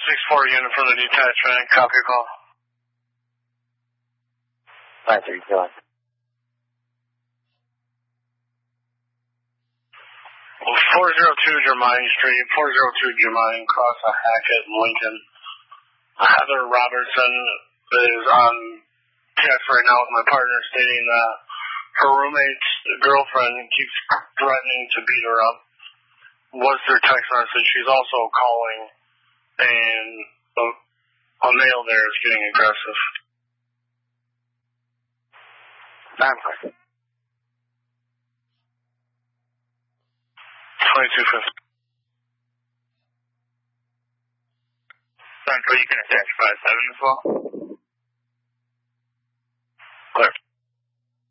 6-4 unit from the detachment. Copy your call. 932. 402 Germain Street, 402 Germain, cross a Hackett and Lincoln. Heather Robertson is on text right now with my partner stating that her roommate's girlfriend keeps threatening to beat her up. What's their text message? She's also calling, and a male there is getting aggressive. 9-5. 2250. 7-4, you can attach 5-7 as well. Clear.